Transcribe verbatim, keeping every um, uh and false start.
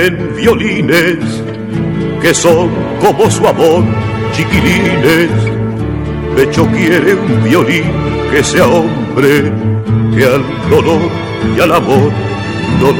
en violines que son como su amor, chiquilines. Pecho quiere un violín que sea hombre, que al dolor y al amor no